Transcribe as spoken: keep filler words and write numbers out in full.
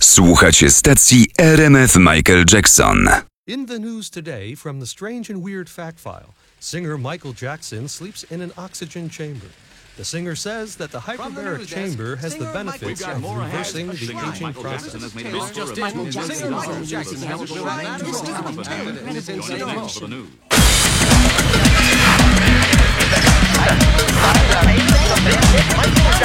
Słuchacie stacji R M F Michael Jackson. In the news today from the strange and weird fact file, singer Michael Jackson sleeps in an oxygen chamber. The singer says that the hyperbaric chamber has the benefits of reversing the aging process. It's just Michael Jackson using health.